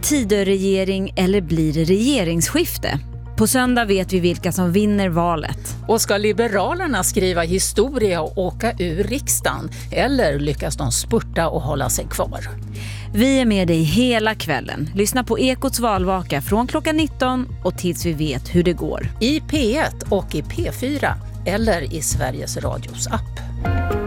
Tidöregering eller blir det regeringsskifte? På söndag vet vi vilka som vinner valet. Och ska Liberalerna skriva historia och åka ur riksdagen? Eller lyckas de spurta och hålla sig kvar? Vi är med dig hela kvällen. Lyssna på Ekots valvaka från klockan 19 och tills vi vet hur det går. I P1 och i P4 eller i Sveriges Radios app.